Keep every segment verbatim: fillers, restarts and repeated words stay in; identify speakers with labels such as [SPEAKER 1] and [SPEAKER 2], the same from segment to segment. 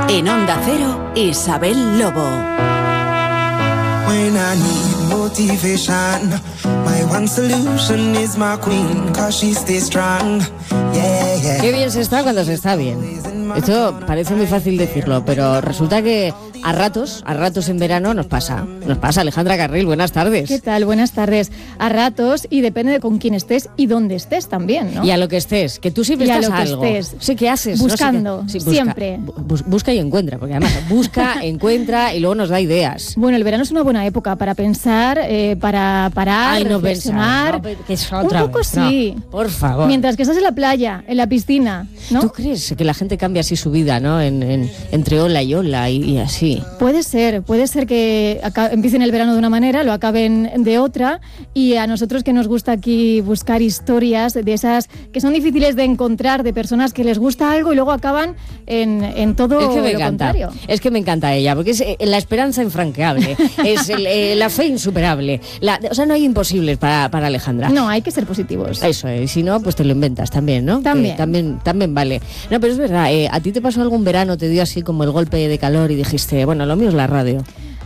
[SPEAKER 1] En Onda Cero, Isabel Lobo.
[SPEAKER 2] When I need motivation, my one solution is my queen, cause she stays strong. Yeah, yeah.
[SPEAKER 3] Qué bien se está cuando se está bien. Esto parece muy fácil decirlo, pero resulta que a ratos, a ratos en verano nos pasa. Nos pasa. Alejandra Carril, buenas tardes.
[SPEAKER 4] ¿Qué tal? Buenas tardes. A ratos, y depende de con quién estés y dónde estés también, ¿no?
[SPEAKER 3] Y a lo que estés, que tú siempre
[SPEAKER 4] y
[SPEAKER 3] estás
[SPEAKER 4] a lo que
[SPEAKER 3] algo.
[SPEAKER 4] estés.
[SPEAKER 3] Sí, ¿qué haces?
[SPEAKER 4] Buscando,
[SPEAKER 3] no sé qué. Sí, busca,
[SPEAKER 4] siempre.
[SPEAKER 3] Bu- busca y encuentra, porque además busca, encuentra y luego nos da ideas.
[SPEAKER 4] Bueno, el verano es una buena época para pensar, eh, para parar,
[SPEAKER 3] Ay, no
[SPEAKER 4] reflexionar.
[SPEAKER 3] pensar, no, que es
[SPEAKER 4] Un
[SPEAKER 3] otra
[SPEAKER 4] poco
[SPEAKER 3] vez.
[SPEAKER 4] sí.
[SPEAKER 3] No, por favor.
[SPEAKER 4] Mientras que estás en la playa, en la piscina, ¿no?
[SPEAKER 3] ¿Tú crees que la gente cambia así su vida, ¿no? En, en, entre ola y ola y, y así.
[SPEAKER 4] Puede ser, puede ser que aca- empiecen el verano de una manera, lo acaben de otra, y a nosotros que nos gusta aquí buscar historias de esas que son difíciles de encontrar, de personas que les gusta algo y luego acaban en, en todo
[SPEAKER 3] Es que me
[SPEAKER 4] lo
[SPEAKER 3] encanta,
[SPEAKER 4] contrario.
[SPEAKER 3] es que me encanta ella, porque es eh, la esperanza infranqueable, es el, eh, la fe insuperable, la, o sea, no hay imposibles para, para Alejandra.
[SPEAKER 4] No, hay que ser positivos.
[SPEAKER 3] Eso es, y si no, pues te lo inventas también, ¿no?
[SPEAKER 4] También.
[SPEAKER 3] Que también, también vale. No, pero es verdad, eh, ¿a ti te pasó algún verano, te dio así como el golpe de calor y dijiste, bueno, lo mío es la radio?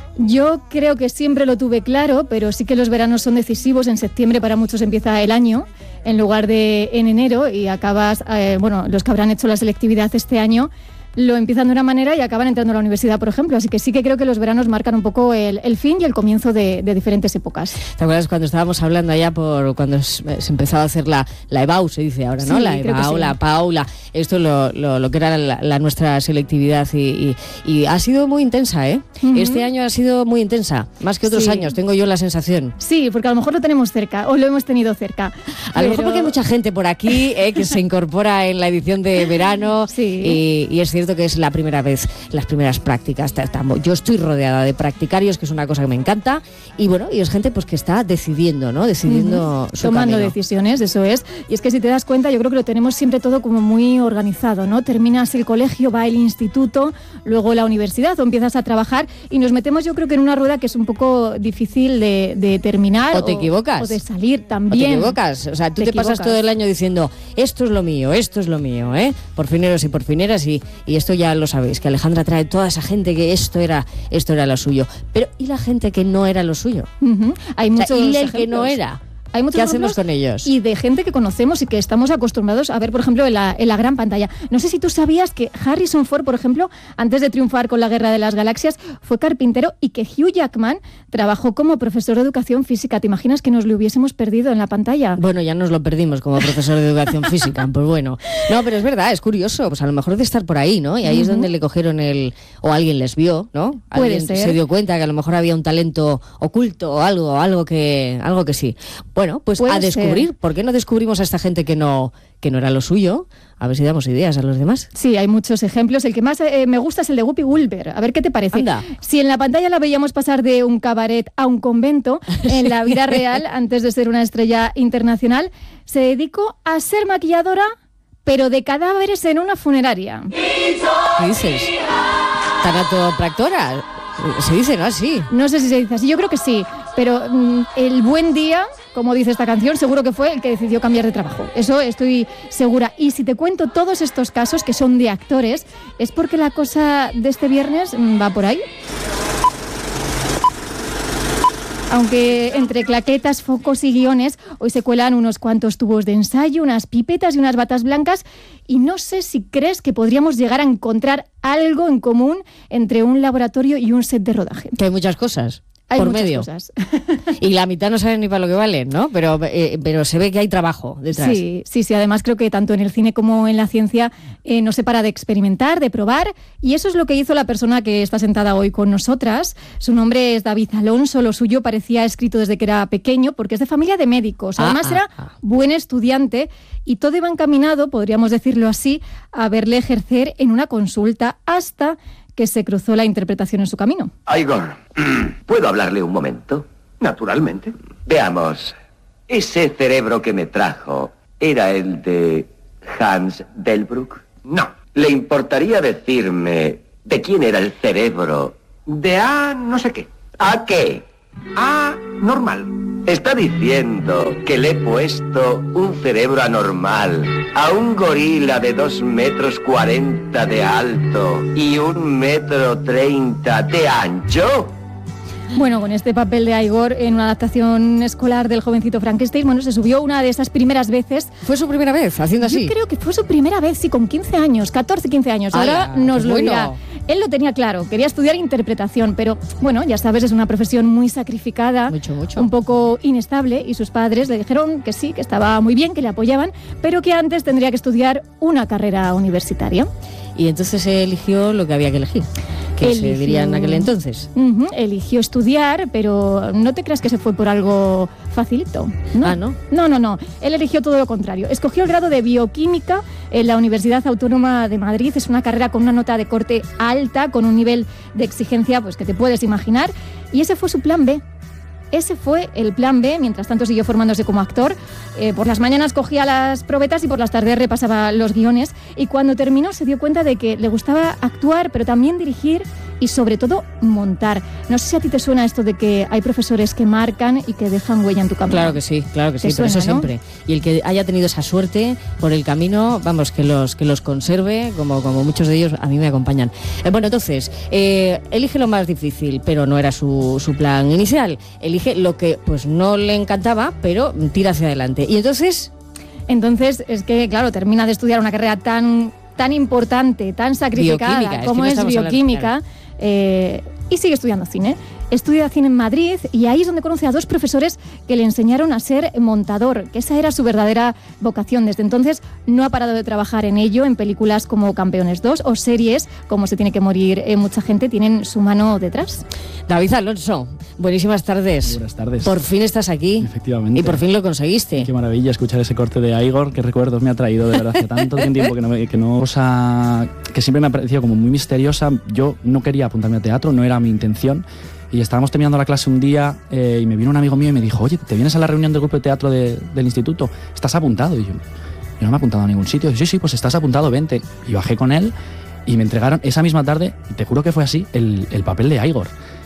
[SPEAKER 4] Yo creo que siempre lo tuve claro, pero sí que los veranos son decisivos. En septiembre para muchos empieza el año, en lugar de en enero, y acabas, eh, bueno, los que habrán hecho la selectividad este año, lo empiezan de una manera y acaban entrando a la universidad, por ejemplo. Así que sí que creo que los veranos marcan un poco el, el fin y el comienzo de, de diferentes épocas.
[SPEAKER 3] ¿Te acuerdas cuando estábamos hablando allá por cuando se empezaba a hacer la, la EBAU, se dice ahora, ¿no?
[SPEAKER 4] Sí,
[SPEAKER 3] la
[SPEAKER 4] creo que
[SPEAKER 3] EBAU,
[SPEAKER 4] sí.
[SPEAKER 3] la PAULA, esto lo, lo, lo que era la, la nuestra selectividad y, y, y ha sido muy intensa, ¿eh?
[SPEAKER 4] Uh-huh.
[SPEAKER 3] Este año ha sido muy intensa, más que otros
[SPEAKER 4] Sí.
[SPEAKER 3] años, tengo yo la sensación.
[SPEAKER 4] Sí, porque a lo mejor lo tenemos cerca, o lo hemos tenido cerca.
[SPEAKER 3] A lo mejor
[SPEAKER 4] pero-
[SPEAKER 3] porque hay mucha gente por aquí eh, que se incorpora en la edición de verano
[SPEAKER 4] Sí.
[SPEAKER 3] y, y es cierto que es la primera vez, las primeras prácticas. Estamos- Yo estoy rodeada de practicarios, que es una cosa que me encanta, y bueno, y es gente pues que está decidiendo, ¿no? Decidiendo
[SPEAKER 4] Ujú.
[SPEAKER 3] su
[SPEAKER 4] Tomando
[SPEAKER 3] camino.
[SPEAKER 4] decisiones, eso es. Y es que si te das cuenta, yo creo que lo tenemos siempre todo como muy organizado, ¿no? Terminas el colegio, va el instituto, luego la universidad, o empiezas a trabajar, y nos metemos yo creo que en una rueda que es un poco difícil de, de terminar.
[SPEAKER 3] O te equivocas.
[SPEAKER 4] O de salir
[SPEAKER 3] ¿O
[SPEAKER 4] también.
[SPEAKER 3] te equivocas? O sea, tú te,
[SPEAKER 4] Te
[SPEAKER 3] pasas
[SPEAKER 4] equivocas.
[SPEAKER 3] todo el año diciendo, esto es lo mío, esto es lo mío, ¿eh? Por fineros y por fineras, y, y esto ya lo sabéis, que Alejandra trae toda esa gente que esto era, esto era lo suyo. Pero, ¿y la gente que no era lo suyo?
[SPEAKER 4] Ujú. Hay
[SPEAKER 3] O sea,
[SPEAKER 4] muchos
[SPEAKER 3] ¿y el que no
[SPEAKER 4] ejemplos.
[SPEAKER 3] era?
[SPEAKER 4] Hay muchos
[SPEAKER 3] ¿Qué hacemos
[SPEAKER 4] ejemplos
[SPEAKER 3] con ellos?
[SPEAKER 4] Y de gente que conocemos y que estamos acostumbrados a ver, por ejemplo, en la, en la gran pantalla. No sé si tú sabías que Harrison Ford, por ejemplo, antes de triunfar con la Guerra de las Galaxias, fue carpintero, y que Hugh Jackman trabajó como profesor de educación física. ¿Te imaginas que nos lo hubiésemos perdido en la pantalla?
[SPEAKER 3] Bueno, ya nos lo perdimos como profesor de educación física, pues bueno. No, pero es verdad, es curioso, pues a lo mejor de estar por ahí, ¿no? Y ahí es donde le cogieron el... o alguien les vio, ¿no?
[SPEAKER 4] Puede
[SPEAKER 3] Alguien
[SPEAKER 4] ser.
[SPEAKER 3] se dio cuenta que a lo mejor había un talento oculto o algo, algo que, algo que sí. Bueno, pues
[SPEAKER 4] Puede
[SPEAKER 3] a descubrir.
[SPEAKER 4] ser.
[SPEAKER 3] ¿Por qué no descubrimos a esta gente que no, que no era lo suyo? A ver si damos ideas a los demás.
[SPEAKER 4] Sí, hay muchos ejemplos. El que más eh, me gusta es el de Whoopi Goldberg. A ver qué te parece.
[SPEAKER 3] Anda.
[SPEAKER 4] Si en la pantalla la veíamos pasar de un cabaret a un convento, en la vida real, antes de ser una estrella internacional, se dedicó a ser maquilladora, pero de cadáveres en una funeraria.
[SPEAKER 3] ¿Qué dices? ¿Tanatopractora? Se dice, ¿no? Así.
[SPEAKER 4] No sé si se dice así, yo creo que sí, pero mm, el buen día, como dice esta canción, seguro que fue el que decidió cambiar de trabajo. Eso estoy segura. Y si te cuento todos estos casos que son de actores, es porque la cosa de este viernes mm, va por ahí. Aunque entre claquetas, focos y guiones, hoy se cuelan unos cuantos tubos de ensayo, unas pipetas y unas batas blancas, y no sé si crees que podríamos llegar a encontrar algo en común entre un laboratorio y un set de rodaje.
[SPEAKER 3] Que hay muchas cosas.
[SPEAKER 4] Hay
[SPEAKER 3] por
[SPEAKER 4] muchas
[SPEAKER 3] medio.
[SPEAKER 4] cosas.
[SPEAKER 3] Y la mitad no saben ni para lo que valen, ¿no? Pero, eh, pero se ve que hay trabajo detrás.
[SPEAKER 4] Sí, sí, sí. Además creo que tanto en el cine como en la ciencia eh, no se para de experimentar, de probar, y eso es lo que hizo la persona que está sentada hoy con nosotras. Su nombre es David Alonso, lo suyo parecía escrito desde que era pequeño, porque es de familia de médicos. Además
[SPEAKER 3] Ah,
[SPEAKER 4] era
[SPEAKER 3] ah, ah.
[SPEAKER 4] buen estudiante, y todo iba encaminado, podríamos decirlo así, a verle ejercer en una consulta hasta que se cruzó la interpretación en su camino.
[SPEAKER 5] Igor, ¿puedo hablarle un momento?
[SPEAKER 6] Naturalmente.
[SPEAKER 5] Veamos, ese cerebro que me trajo, ¿era el de Hans Delbrück?
[SPEAKER 6] No.
[SPEAKER 5] ¿Le importaría decirme de quién era el cerebro?
[SPEAKER 6] De A no sé qué.
[SPEAKER 5] ¿A qué?
[SPEAKER 6] A normal.
[SPEAKER 5] Está diciendo que le he puesto un cerebro anormal a un gorila de dos metros cuarenta de alto y un metro treinta de ancho.
[SPEAKER 4] Bueno, con este papel de Igor en una adaptación escolar del jovencito Frankenstein, bueno, se subió una de esas primeras veces.
[SPEAKER 3] ¿Fue su primera vez haciendo así?
[SPEAKER 4] Yo creo que fue su primera vez, sí, con quince años, catorce, quince años. Ahora
[SPEAKER 3] ¡Hala!
[SPEAKER 4] nos
[SPEAKER 3] ¡Qué
[SPEAKER 4] lo
[SPEAKER 3] bueno!
[SPEAKER 4] dirá. Él lo tenía claro, quería estudiar interpretación, pero bueno, ya sabes, es una profesión muy sacrificada,
[SPEAKER 3] Mucho, mucho.
[SPEAKER 4] un poco inestable, y sus padres le dijeron que sí, que estaba muy bien, que le apoyaban, pero que antes tendría que estudiar una carrera universitaria.
[SPEAKER 3] Y entonces se eligió lo que había que elegir, que se
[SPEAKER 4] Eligió-
[SPEAKER 3] diría en aquel entonces.
[SPEAKER 4] Ujú, eligió estudiar, pero no te creas que se fue por algo facilito. ¿no?
[SPEAKER 3] Ah, ¿no?
[SPEAKER 4] No, no, no. Él eligió todo lo contrario. Escogió el grado de bioquímica en la Universidad Autónoma de Madrid. Es una carrera con una nota de corte alta, con un nivel de exigencia pues que te puedes imaginar. Y ese fue su plan B. Ese fue el plan B. Mientras tanto siguió formándose como actor. Eh, por las mañanas cogía las probetas y por las tardes repasaba los guiones. Y cuando terminó se dio cuenta de que le gustaba actuar, pero también dirigir y sobre todo montar. No sé si a ti te suena esto de que hay profesores que marcan y que dejan huella en tu camino.
[SPEAKER 3] Claro que sí, claro que sí,
[SPEAKER 4] Te
[SPEAKER 3] pero eso
[SPEAKER 4] suena, ¿no?
[SPEAKER 3] siempre. Y el que haya tenido esa suerte por el camino, vamos, que los que los conserve, como, como muchos de ellos a mí me acompañan. Eh, bueno, entonces, eh, elige lo más difícil, pero no era su, su plan inicial. Elige lo que pues no le encantaba, pero tira hacia adelante. Y entonces,
[SPEAKER 4] Entonces, es que, claro, termina de estudiar una carrera tan, tan importante, tan sacrificada
[SPEAKER 3] Bioquímica, es
[SPEAKER 4] como
[SPEAKER 3] que no
[SPEAKER 4] es
[SPEAKER 3] estamos hablando,
[SPEAKER 4] bioquímica,
[SPEAKER 3] claro.
[SPEAKER 4] eh, y sigue estudiando cine. Estudia cine en Madrid y ahí es donde conoce a dos profesores que le enseñaron a ser montador, que esa era su verdadera vocación. Desde entonces no ha parado de trabajar en ello, en películas como Campeones dos o series como Se tiene que morir eh, mucha gente, tienen su mano detrás.
[SPEAKER 3] David Alonso, buenísimas tardes.
[SPEAKER 6] Buenas tardes.
[SPEAKER 3] Por fin estás aquí.
[SPEAKER 6] Efectivamente.
[SPEAKER 3] Y por fin lo conseguiste.
[SPEAKER 6] Qué maravilla escuchar ese corte de Igor, qué recuerdos me ha traído, de verdad, hace tanto tiempo que no, me- que no cosa que siempre me ha parecido como muy misteriosa. Yo no quería apuntarme a teatro, no era mi intención. Y estábamos terminando la clase un día eh, y me vino un amigo mío y me dijo, oye, ¿te vienes a la reunión del grupo de teatro de- del instituto? ¿Estás apuntado? Y yo, yo no me he apuntado a ningún sitio. Y sí, sí, pues estás apuntado, vente. Y bajé con él y me entregaron esa misma tarde, y te juro que fue así, el, el papel de Igor.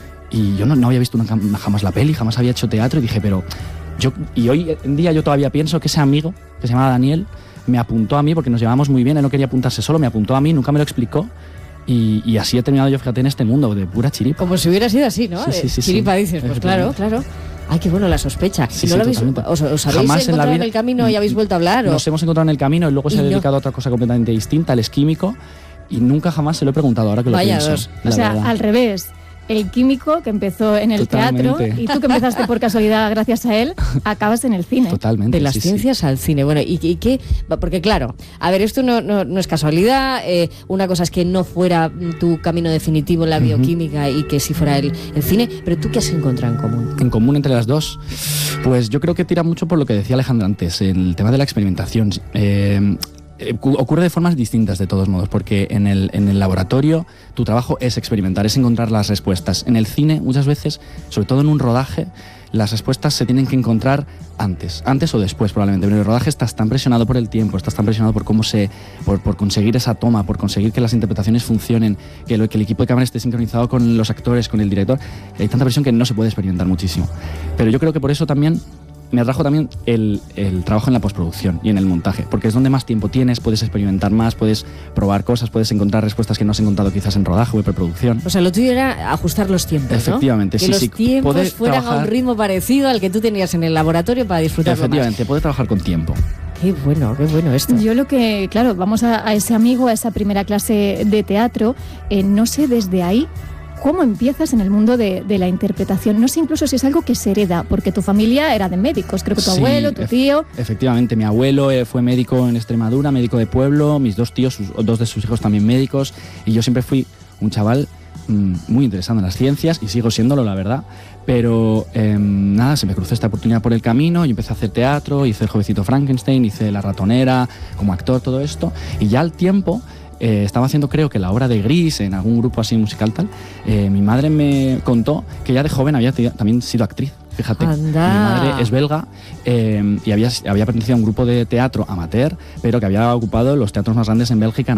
[SPEAKER 6] Y yo no, no había visto nunca- jamás la peli, jamás había hecho teatro y dije, pero yo, y hoy en día yo todavía pienso que ese amigo, que se llamaba Daniel, me apuntó a mí porque nos llevábamos muy bien, él no quería apuntarse solo, me apuntó a mí, nunca me lo explicó. Y, y así he terminado yo, fíjate, en este mundo de pura chiripa.
[SPEAKER 3] Como si hubiera sido así, ¿no?
[SPEAKER 6] Sí, sí, sí, sí.
[SPEAKER 3] Chiripa dices, pues claro,
[SPEAKER 6] Efectivamente.
[SPEAKER 3] claro. Ay, qué bueno la sospecha.
[SPEAKER 6] Sí,
[SPEAKER 3] ¿Y no
[SPEAKER 6] sí,
[SPEAKER 3] lo habéis,
[SPEAKER 6] totalmente.
[SPEAKER 3] os, os habéis
[SPEAKER 6] Jamás en la
[SPEAKER 3] encontrado en,
[SPEAKER 6] vida-
[SPEAKER 3] el camino y habéis vuelto a hablar? ¿o?
[SPEAKER 6] Nos hemos encontrado en el camino y luego se
[SPEAKER 3] Y
[SPEAKER 6] ha
[SPEAKER 3] no.
[SPEAKER 6] dedicado a otra cosa completamente distinta, él es químico, y nunca jamás se lo he preguntado, ahora que lo
[SPEAKER 3] Vaya
[SPEAKER 6] pienso.
[SPEAKER 3] dos.
[SPEAKER 4] O
[SPEAKER 6] la
[SPEAKER 4] sea,
[SPEAKER 6] verdad.
[SPEAKER 4] al revés. El químico que empezó en el
[SPEAKER 6] Totalmente.
[SPEAKER 4] teatro y tú que empezaste por casualidad gracias a él, acabas en el cine.
[SPEAKER 6] Totalmente.
[SPEAKER 3] De las
[SPEAKER 6] sí, sí.
[SPEAKER 3] ciencias al cine. Bueno, ¿y, y qué? Porque claro, a ver, esto no, no, no es casualidad. eh, una cosa es que no fuera tu camino definitivo en la bioquímica y que sí fuera el, el cine, pero ¿tú qué has encontrado en común?
[SPEAKER 6] En común entre las dos, pues yo creo que tira mucho por lo que decía Alejandra antes, el tema de la experimentación. Eh, eh, ocurre de formas distintas de todos modos, porque en el, en el laboratorio tu trabajo es experimentar, es encontrar las respuestas. En el cine muchas veces, sobre todo en un rodaje, las respuestas se tienen que encontrar antes, antes o después probablemente, pero en el rodaje estás tan presionado por el tiempo, estás tan presionado por cómo se, por, por conseguir esa toma, por conseguir que las interpretaciones funcionen, que, lo, que el equipo de cámara esté sincronizado con los actores, con el director, que hay tanta presión que no se puede experimentar muchísimo. Pero yo creo que por eso también me atrajo también el, el trabajo en la postproducción y en el montaje, porque es donde más tiempo tienes, puedes experimentar más, puedes probar cosas, puedes encontrar respuestas que no has encontrado quizás en rodaje o en preproducción.
[SPEAKER 3] O sea, lo tuyo era ajustar los tiempos, ¿no?
[SPEAKER 6] Efectivamente,
[SPEAKER 3] que
[SPEAKER 6] sí,
[SPEAKER 3] los
[SPEAKER 6] sí,
[SPEAKER 3] tiempos
[SPEAKER 6] poder
[SPEAKER 3] fueran a
[SPEAKER 6] trabajar-
[SPEAKER 3] un ritmo parecido al que tú tenías en el laboratorio para disfrutarlo más.
[SPEAKER 6] Efectivamente, puedes trabajar con tiempo.
[SPEAKER 3] Qué bueno, qué bueno esto.
[SPEAKER 4] Yo lo que, claro, vamos a, a ese amigo, a esa primera clase de teatro, eh, no sé desde ahí cómo empiezas en el mundo de, de la interpretación. No sé incluso si es algo que se hereda, porque tu familia era de médicos, creo que tu
[SPEAKER 6] Sí,
[SPEAKER 4] abuelo, tu
[SPEAKER 6] ef-
[SPEAKER 4] tío.
[SPEAKER 6] Efectivamente, mi abuelo eh, fue médico en Extremadura, médico de pueblo, mis dos tíos, sus- dos de sus hijos también médicos, y yo siempre fui un chaval mm, muy interesado en las ciencias y sigo siéndolo, la verdad. Pero eh, nada, se me cruzó esta oportunidad por el camino y empecé a hacer teatro, hice El jovencito Frankenstein, hice La ratonera, como actor, todo esto, y ya al tiempo eh, estaba haciendo, creo que la obra de Gris en algún grupo así musical tal. Eh, mi madre me contó que ya de joven había te- también sido actriz. Fíjate,
[SPEAKER 3] Anda.
[SPEAKER 6] mi madre es belga eh, y había, había pertenecido a un grupo de teatro amateur, pero que había ocupado los teatros más grandes en Bélgica,